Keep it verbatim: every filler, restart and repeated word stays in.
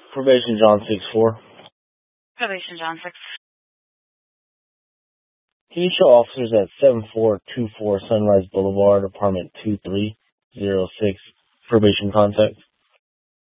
Probation John six four. Probation John six. Can you show officers at seven four two four Sunrise Boulevard, apartment two three zero six, probation contact?